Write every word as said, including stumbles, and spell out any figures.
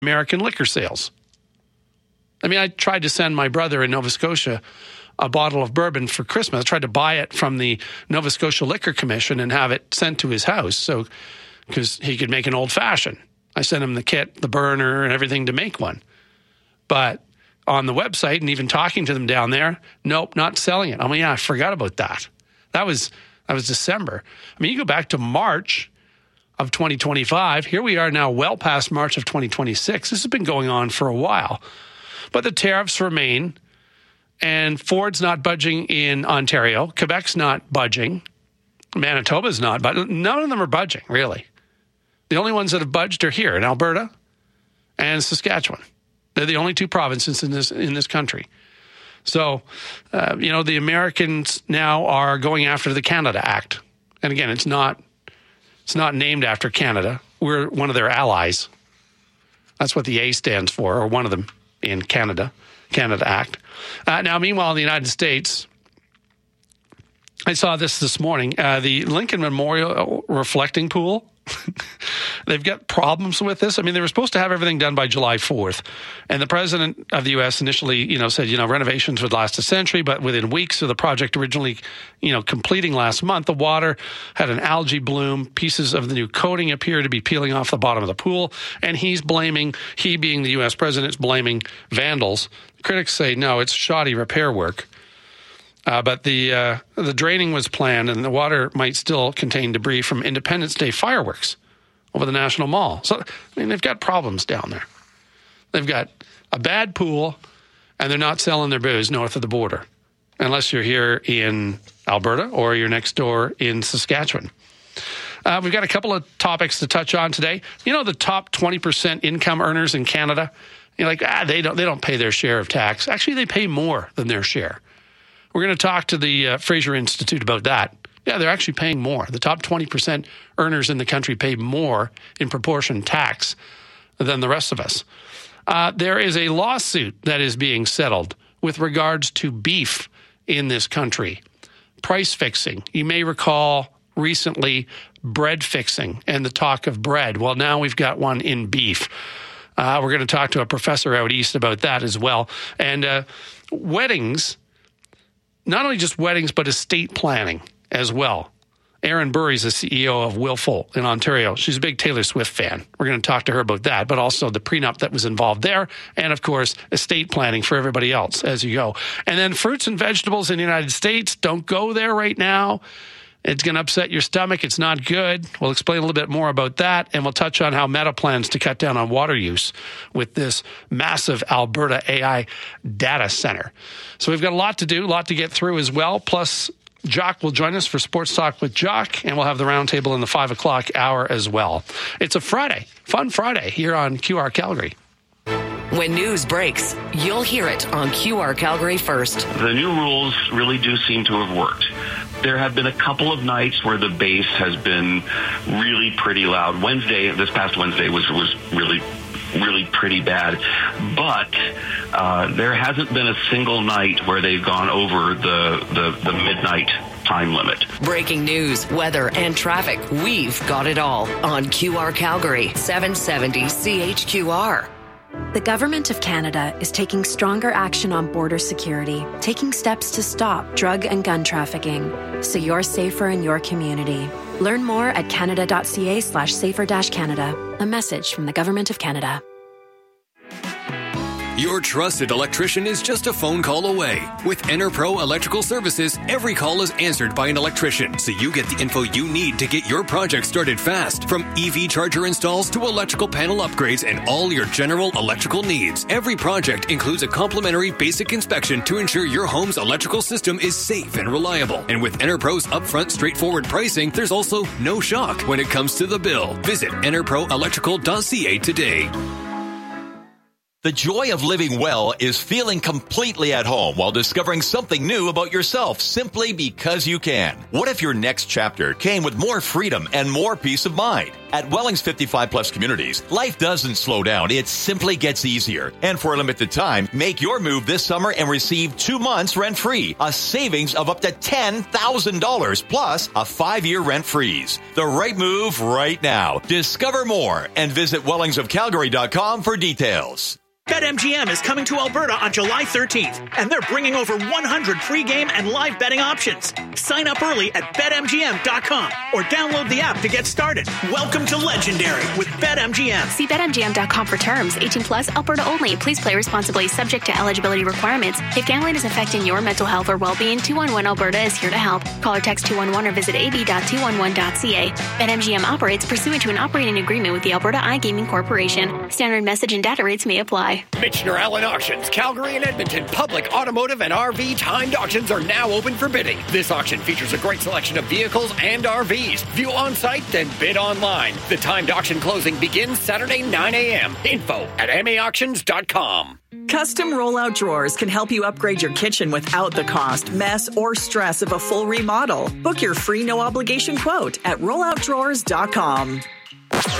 American liquor sales. I mean, I tried to send my brother in Nova Scotia a bottle of bourbon for Christmas. I tried to buy it from the Nova Scotia Liquor Commission and have it sent to his house so because he could make an old fashioned. I sent him the kit, the burner, and everything to make one. But on the website and even talking to them down there, nope, not selling it. I mean, yeah, I forgot about that. That was that was December. I mean, you go back to March of twenty twenty-five. Here we are now well past March of twenty twenty-six. This has been going on for a while. But the tariffs remain, and Ford's not budging in Ontario. Quebec's not budging. Manitoba's not budging. None of them are budging, really. The only ones that have budged are here in Alberta and Saskatchewan. They're the only two provinces in this in this country. So, uh, you know, the Americans now are going after the Canada Act. And again, it's not it's not named after Canada. We're one of their allies. That's what the A stands for, or one of them in Canada, Canada Act. Uh, now, meanwhile, in the United States, I saw this this morning. Uh, the Lincoln Memorial Reflecting Pool, they've got problems with this. I mean, they were supposed to have everything done by July fourth. And the president of the U S initially, you know, said, you know, renovations would last a century, but within weeks of the project originally, you know, completing last month, the water had an algae bloom. Pieces of the new coating appear to be peeling off the bottom of the pool. And he's blaming, he being the U S president, is blaming vandals. Critics say, no, it's shoddy repair work. Uh, but the uh, the draining was planned, and the water might still contain debris from Independence Day fireworks over the National Mall. So, I mean, they've got problems down there. They've got a bad pool, and they're not selling their booze north of the border, unless you're here in Alberta or you're next door in Saskatchewan. Uh, we've got a couple of topics to touch on today. You know, the top twenty percent income earners in Canada, you're like, ah, they don't, they don't pay their share of tax. Actually, they pay more than their share. We're going to talk to the uh, Fraser Institute about that. Yeah, they're actually paying more. The top twenty percent earners in the country pay more in proportion tax than the rest of us. Uh, there is a lawsuit that is being settled with regards to beef in this country. Price fixing. You may recall recently bread fixing and the talk of bread. Well, now we've got one in beef. Uh, we're going to talk to a professor out east about that as well. And uh, weddings... Not only just weddings, but estate planning as well. Erin Burry's the C E O of Willful in Ontario. She's a big Taylor Swift fan. We're going to talk to her about that, but also the prenup that was involved there, and, of course, estate planning for everybody else as you go. And then fruits and vegetables in the United States, don't go there right now. It's going to upset your stomach. It's not good. We'll explain a little bit more about that, and we'll touch on how Meta plans to cut down on water use with this massive Alberta A I data center. So we've got a lot to do, a lot to get through as well. Plus, Jock will join us for Sports Talk with Jock, and we'll have the roundtable in the five o'clock hour as well. It's a Friday, fun Friday here on Q R Calgary. When news breaks, you'll hear it on Q R Calgary first. The new rules really do seem to have worked. There have been a couple of nights where the bass has been really pretty loud. Wednesday, this past Wednesday, was was really, really pretty bad. But uh, there hasn't been a single night where they've gone over the, the, the midnight time limit. Breaking news, weather, and traffic. We've got it all on Q R Calgary, seven seventy C H Q R. The Government of Canada is taking stronger action on border security, taking steps to stop drug and gun trafficking, so you're safer in your community. Learn more at canada.ca slash safer dash Canada. A message from the Government of Canada. Your trusted electrician is just a phone call away. With EnerPro Electrical Services, every call is answered by an electrician, so you get the info you need to get your project started fast. From E V charger installs to electrical panel upgrades and all your general electrical needs. Every project includes a complimentary basic inspection to ensure your home's electrical system is safe and reliable. And with EnerPro's upfront, straightforward pricing, there's also no shock when it comes to the bill. Visit enerpro electrical dot c a today. The joy of living well is feeling completely at home while discovering something new about yourself simply because you can. What if your next chapter came with more freedom and more peace of mind? At Welling's fifty-five plus communities, life doesn't slow down. It simply gets easier. And for a limited time, make your move this summer and receive two months rent-free, a savings of up to ten thousand dollars plus a five-year rent freeze. The right move right now. Discover more and visit wellings of calgary dot com for details. BetMGM is coming to Alberta on July thirteenth, and they're bringing over one hundred free-game and live betting options. Sign up early at bet M G M dot com or download the app to get started. Welcome to Legendary with BetMGM. See bet M G M dot com for terms. eighteen plus, Alberta only. Please play responsibly, subject to eligibility requirements. If gambling is affecting your mental health or well-being, two one one Alberta is here to help. Call or text two one one or visit a b dot two one one dot c a. BetMGM operates pursuant to an operating agreement with the Alberta iGaming Corporation. Standard message and data rates may apply. Michener Allen Auctions, Calgary and Edmonton public automotive and R V timed auctions are now open for bidding. This auction features a great selection of vehicles and R Vs. View on site, then bid online. The timed auction closing begins Saturday nine a.m. Info at m a auctions dot com. Custom rollout drawers can help you upgrade your kitchen without the cost, mess, or stress of a full remodel. Book your free no obligation quote at rollout drawers dot com.